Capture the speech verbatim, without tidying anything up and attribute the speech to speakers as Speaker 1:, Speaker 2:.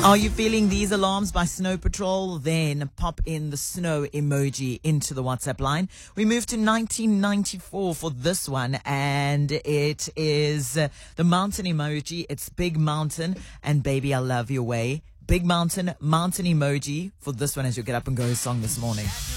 Speaker 1: Are you feeling these alarms by Snow Patrol? Then pop in the snow emoji into the WhatsApp line. We move to nineteen ninety-four for this one, and it is uh, the mountain emoji. It's Big Mountain and Baby I Love Your Way. Big Mountain, mountain emoji for this one as you get up and go song this morning.